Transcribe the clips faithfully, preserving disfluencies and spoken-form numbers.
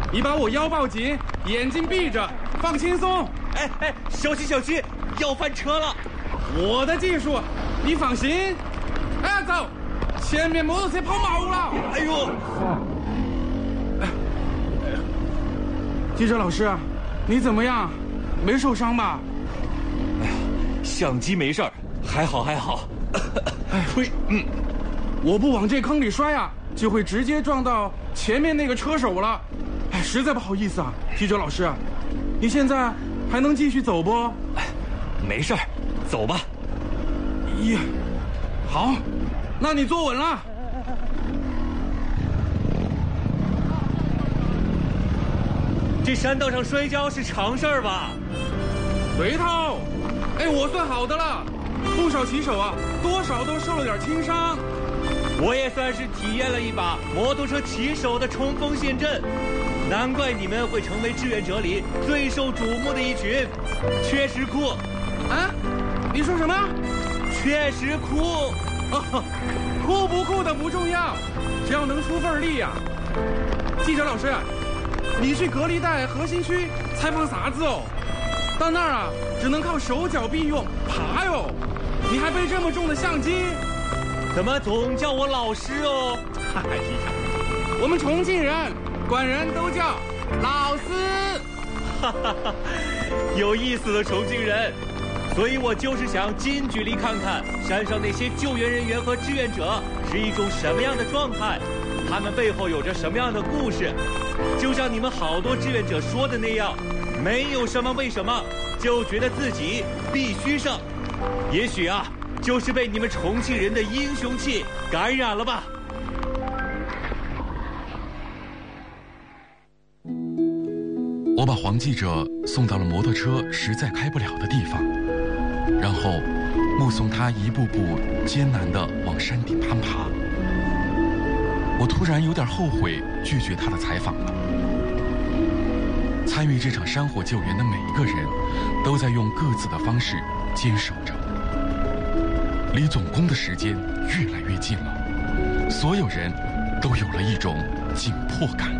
你把我腰抱紧，眼睛闭着，放轻松。 哎哎，小心小心，要翻车了！ 我的技术，你放心。哎，走，前面摩托车跑毛了。 哎呦！ 哎，记者老师，你怎么样？没受伤吧？ 哎呀，相机没事儿，还好还好。 哎，呸，嗯，我不往这坑里摔啊，就会直接撞到前面那个车手了。哎，实在不好意思啊，记者老师，你现在还能继续走不？ 哎，没事儿，走吧。 呀，好，那你坐稳了。 这山道上摔跤是常事儿吧？ 随头，哎，我算好的了，不少骑手啊，多少都受了点轻伤。 我也算是体验了一把摩托车骑手的冲锋陷阵，难怪你们会成为志愿者里最受瞩目的一群。确实酷。 啊？你说什么？ 确实酷。 哦，酷不酷的不重要，只要能出份力呀、啊。记者老师，你去隔离带核心区采访啥子哦？到那儿啊，只能靠手脚并用爬哟。你还背这么重的相机？ 怎么总叫我老师哦？ 哎呀，我们重庆人管人都叫老师。 哈哈哈，有意思的重庆人。所以我就是想近距离看看山上那些救援人员和志愿者是一种什么样的状态，他们背后有着什么样的故事。就像你们好多志愿者说的那样，没有什么为什么，就觉得自己必须上。也许啊，就是被你们重庆人的英雄气感染了吧。 我把黄记者送到了摩托车实在开不了的地方，然后目送他一步步艰难地往山顶攀爬。我突然有点后悔拒绝他的采访了。参与这场山火救援的每一个人都在用各自的方式坚守着，离总攻的时间越来越近了，所有人都有了一种紧迫感。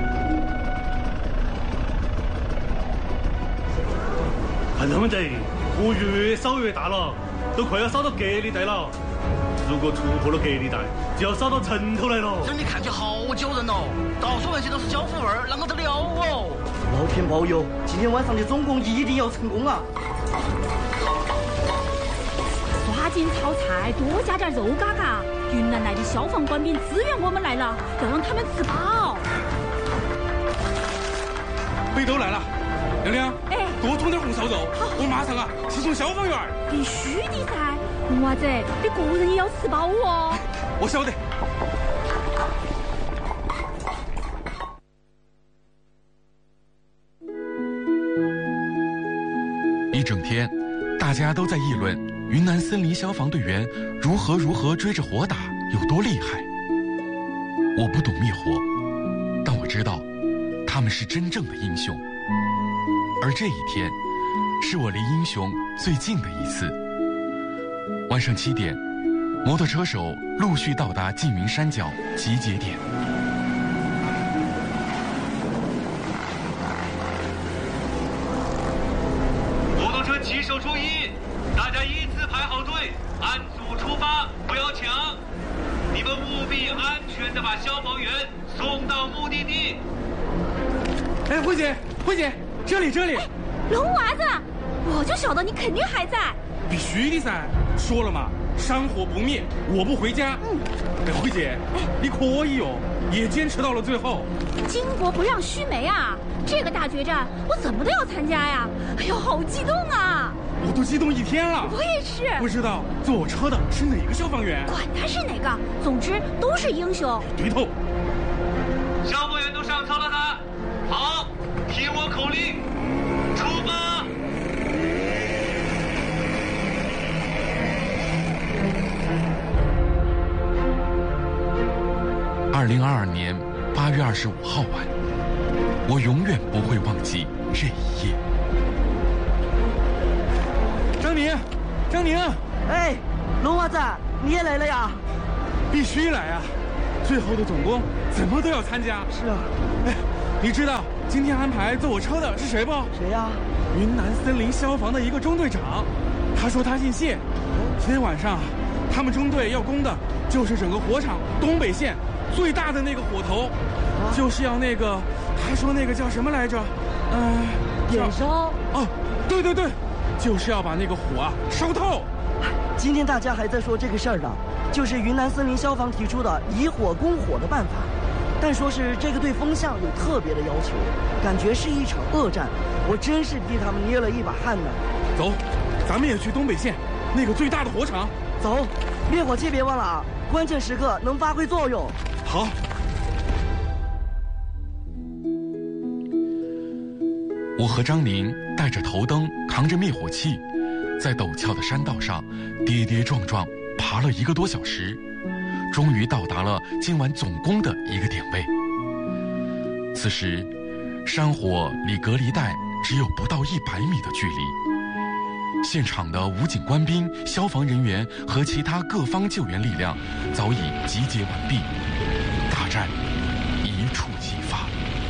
看他们得，火越烧越大了，都快要烧到隔离带了。如果突破了隔离带，就要烧到城头来了。 这里看起好揪人哦，到处那些都是小富味儿，啷个得了哦？ 老天保佑，今天晚上的总攻一定要成功啊！ 抓紧炒菜，多加点肉嘎嘎。云南来的消防官兵支援我们来了，要让他们吃饱。 北斗来了。亮亮， 哎， 多冲点红烧肉，我马上啊去送消防员。 必须的噻，红娃子，你个人也要吃饱哦。 我晓得。 一整天，大家都在议论云南森林消防队员如何如何追着火打，有多厉害。我不懂灭火，但我知道他们是真正的英雄。而这一天，是我离英雄最近的一次。晚上七点，摩托车手陆续到达缙云山脚集结点。 摩托车骑手注意，大家依次排好队，按组出发，不要抢。你们务必安全地把消防员送到目的地。 哎，慧姐，慧姐。这里这里， 龙娃子，我就晓得你肯定还在。 必须的噻，说了嘛，山火不灭，我不回家。嗯，哎，慧姐，哎，你可以哦，也坚持到了最后。 巾帼不让须眉啊，这个大决战我怎么都要参加呀！哎呦，好激动啊！ 我都激动一天了。 我也是。 不知道坐我车的是哪个消防员？ 管他是哪个，总之都是英雄。 对头。 消防员都上车了呢，好。听我口令，出发！ 二零二二年八月二十五号晚，我永远不会忘记这一夜。 张宁，张宁， 哎，龙娃子，你也来了呀？ 必须来啊！最后的总攻怎么都要参加。 是啊。 哎， 你知道今天安排坐我车的是谁不？ 谁呀、啊？ 云南森林消防的一个中队长。他说他姓谢。今天晚上，他们中队要攻的就是整个火场东北线最大的那个火头，啊、就是要那个，他说那个叫什么来着？嗯、呃， 点烧。 哦，对对对，就是要把那个火啊烧透。 今天大家还在说这个事儿呢，就是云南森林消防提出的以火攻火的办法。但说是这个对风向有特别的要求，感觉是一场恶战，我真是替他们捏了一把汗呢。 走，咱们也去东北线那个最大的火场。 走，灭火器别忘了啊，关键时刻能发挥作用。 好。 我和张宁带着头灯，扛着灭火器，在陡峭的山道上跌跌撞撞爬了一个多小时。终于到达了今晚总攻的一个点位。此时，山火离隔离带只有不到一百米的距离。现场的武警官兵、消防人员和其他各方救援力量早已集结完毕，大战一触即发。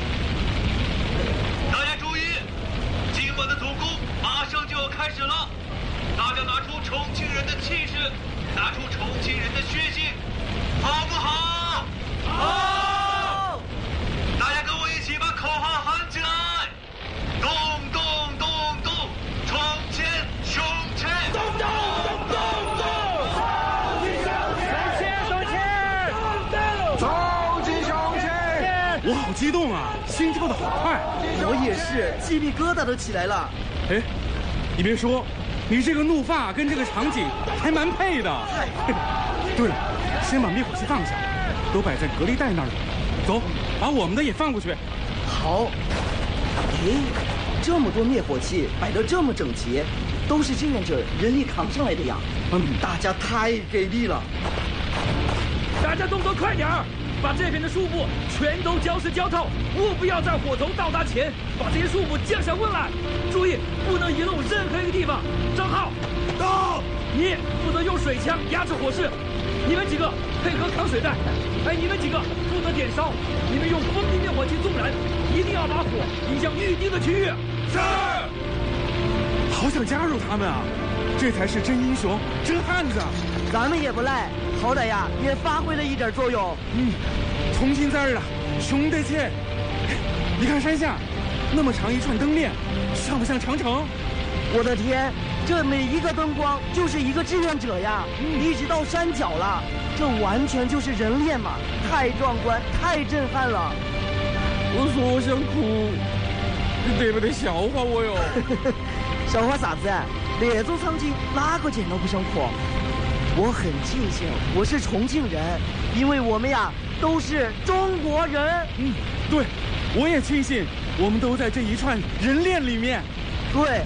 大家注意，今晚的总攻马上就要开始了，大家拿出重庆人的气势，拿出重庆人的血性。好不好？好！大家跟我一起把口号喊起来！动动动动，重前胸前！动动动动动！胸前胸前！重前胸前！ 我好激动啊，心跳的好快。 我也是，鸡皮疙瘩都起来了。 哎，你别说，你这个怒发跟这个场景还蛮配的。对了。先把灭火器放下，都摆在隔离带那儿了。走，把我们的也放过去。 好。哎，这么多灭火器摆得这么整齐，都是志愿者人力扛上来的呀。嗯，大家太给力了。 大家动作快点儿，把这边的树木全都浇实浇透，务必要在火头到达前把这些树木降下温来。注意，不能遗漏任何一个地方。张浩，到，你负责用水枪压制火势。你们几个配合扛水带，哎，你们几个负责点烧，你们用风力灭火器纵燃，一定要把火引向预定的区域。是。 好想加入他们啊，这才是真英雄、真汉子。 咱们也不赖，好歹呀也发挥了一点作用。 嗯，重新在这儿了，兄弟切！你看山下，那么长一串灯链，像不像长城？ 我的天！这每一个灯光就是一个志愿者呀，嗯、一直到山脚了，这完全就是人链嘛，太壮观，太震撼了。 我说我想哭，你得不得笑话我哟？ 笑话啥子？那种场景哪个见到不想哭？我很庆幸我是重庆人，因为我们呀都是中国人。 嗯，对，我也庆幸我们都在这一串人链里面。 对。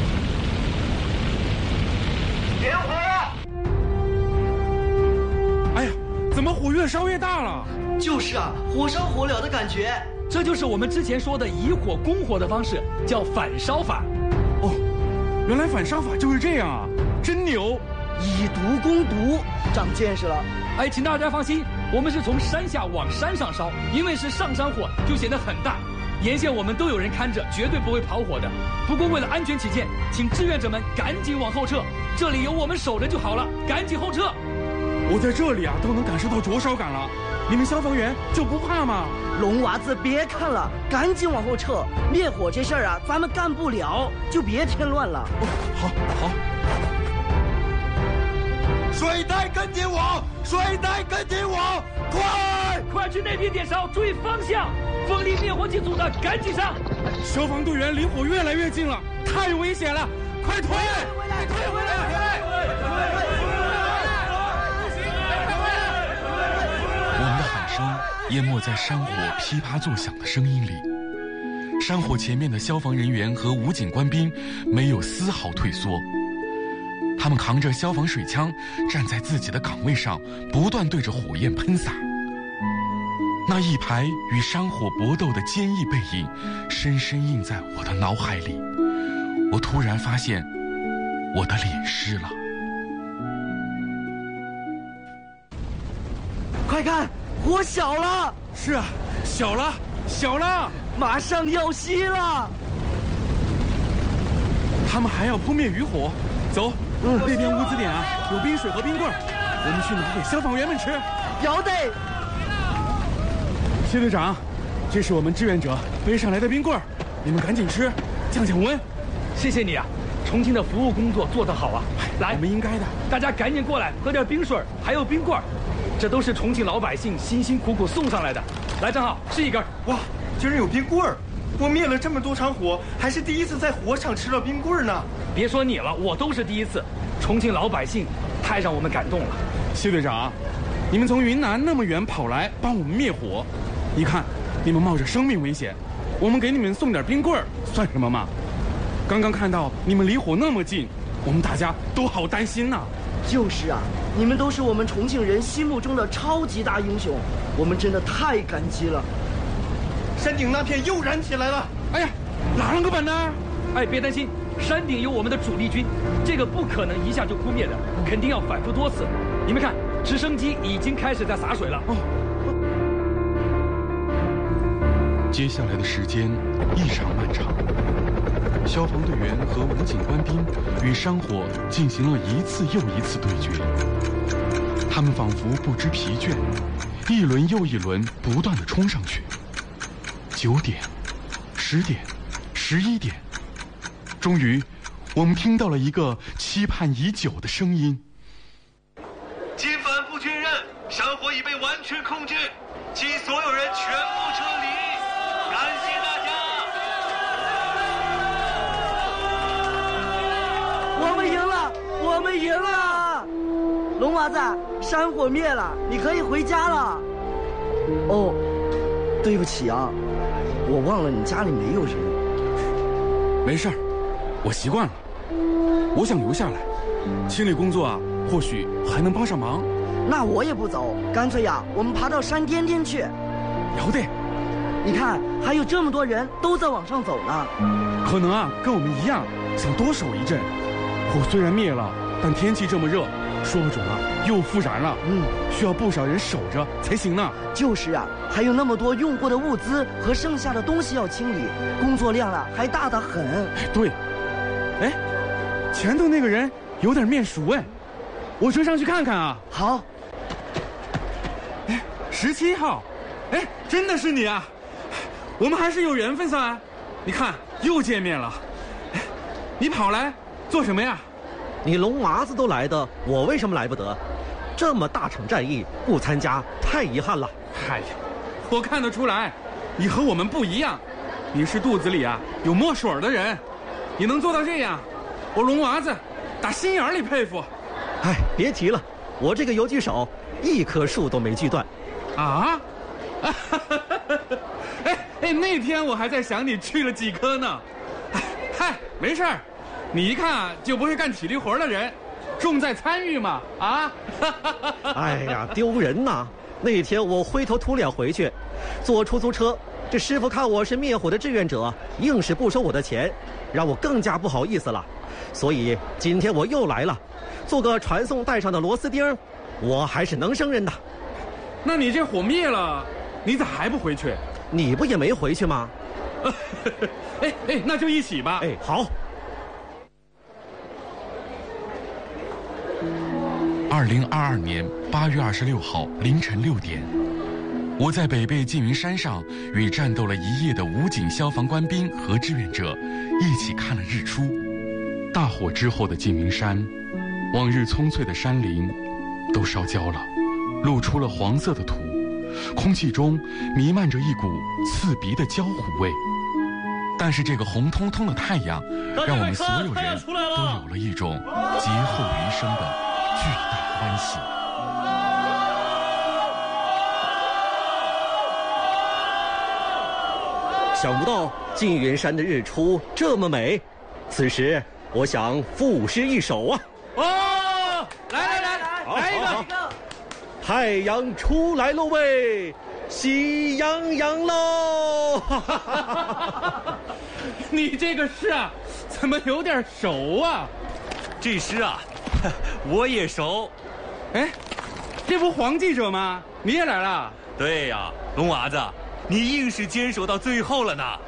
点火！ 哎呀，怎么火越烧越大了？ 就是啊，火烧火燎的感觉。 这就是我们之前说的以火攻火的方式，叫反烧法。 哦，原来反烧法就是这样啊，真牛！ 以毒攻毒，长见识了。 哎，请大家放心，我们是从山下往山上烧，因为是上山火，就显得很大。沿线我们都有人看着，绝对不会跑火的。不过为了安全起见，请志愿者们赶紧往后撤，这里有我们守着就好了，赶紧后撤。 我在这里啊，都能感受到灼烧感了。你们消防员就不怕吗？ 龙娃子，别看了，赶紧往后撤。灭火这事儿啊，咱们干不了，就别添乱了。 哦，好，好。 水带跟紧我，水带跟紧我，快快去那边点烧，注意方向。风力灭火器组的赶紧上！ 消防队员离火越来越近了，太危险了，快退！ 退回来，退回来，退回来！ 我们的喊声淹没在山火噼啪作响的声音里。山火前面的消防人员和武警官兵没有丝毫退缩，他们扛着消防水枪，站在自己的岗位上，不断对着火焰喷洒。那一排与山火搏斗的坚毅背影，深深印在我的脑海里。我突然发现，我的脸湿了。 快看，火小了！ 是啊，小了，小了！ 马上要熄了。 他们还要扑灭渔火。走，嗯，那边屋子点啊，有冰水和冰棍儿，我们去拿给消防员们吃。 要得。 谢队长，这是我们志愿者背上来的冰棍儿，你们赶紧吃，降降温。 谢谢你啊，重庆的服务工作做得好啊！来， 我们应该的， 大家赶紧过来喝点冰水，还有冰棍儿，这都是重庆老百姓辛辛苦苦送上来的。来，正好吃一根。 哇，居然有冰棍儿！我灭了这么多场火，还是第一次在火场吃到冰棍儿呢。 别说你了，我都是第一次。重庆老百姓太让我们感动了。 谢队长，你们从云南那么远跑来帮我们灭火，你看你们冒着生命危险，我们给你们送点冰棍儿算什么嘛？刚刚看到你们离火那么近，我们大家都好担心呐。 就是啊，你们都是我们重庆人心目中的超级大英雄，我们真的太感激了。 山顶那片又燃起来了！ 哎呀，哪啷个本呢？ 哎，别担心，山顶有我们的主力军，这个不可能一下就扑灭的，肯定要反复多次。你们看，直升机已经开始在洒水了。哦。 接下来的时间异常漫长，消防队员和武警官兵与山火进行了一次又一次对决，他们仿佛不知疲倦，一轮又一轮不断地冲上去。九点、十点、十一点，终于，我们听到了一个期盼已久的声音。 经反复确认，山火已被完全控制，请所有人全部撤离。感谢大家！ 我们赢了，我们赢了！龙娃子，山火灭了，你可以回家了。哦，对不起啊。我忘了你家里没有人。 没事儿，我习惯了。我想留下来，清理工作啊，或许还能帮上忙。 那我也不走，干脆呀，我们爬到山巅巅去。 要得。 你看，还有这么多人都在往上走呢。 可能啊，跟我们一样，想多守一阵。火虽然灭了，但天气这么热，说不准啊，又复燃了。嗯，需要不少人守着才行呢。 就是啊，还有那么多用过的物资和剩下的东西要清理，工作量啊还大得很。 哎，对，哎，前头那个人有点面熟哎，我追上去看看啊。 好。 哎，十七号，哎，真的是你啊！我们还是有缘分噻。你看，又见面了。哎，你跑来做什么呀？ 你龙娃子都来的，我为什么来不得？这么大场战役不参加，太遗憾了。 哎呀，我看得出来，你和我们不一样，你是肚子里啊有墨水的人，你能做到这样，我龙娃子打心眼里佩服。 哎，别提了，我这个游击手一棵树都没锯断。 啊？哎哎，那天我还在想你去了几棵呢。哎嗨，没事儿，你一看啊就不会干体力活的人，重在参与嘛啊！ 哎呀，丢人呐！那天我灰头土脸回去，坐出租车，这师傅看我是灭火的志愿者，硬是不收我的钱，让我更加不好意思了。所以今天我又来了，做个传送带上的螺丝钉，我还是能胜任的。 那你这火灭了，你咋还不回去？ 你不也没回去吗？ 哎哎，那就一起吧。 哎，好。 二零二二年八月二十六号凌晨六点，我在北碚缙云山上与战斗了一夜的武警、消防官兵和志愿者一起看了日出。大火之后的缙云山，往日葱翠的山林都烧焦了，露出了黄色的土，空气中弥漫着一股刺鼻的焦糊味。但是这个红彤彤的太阳，让我们所有人都有了一种劫后余生的巨大欢喜。 想不到缙云山的日出这么美，此时我想赋诗一首啊！ 哦，来来来来，来一个！ 太阳出来喽喂，喜洋洋喽！ 你这个诗啊，怎么有点熟啊？ 这诗啊，我也熟。 哎，这不黄记者吗？你也来了？ 对呀，龙娃子， 你硬是坚守到最后了呢。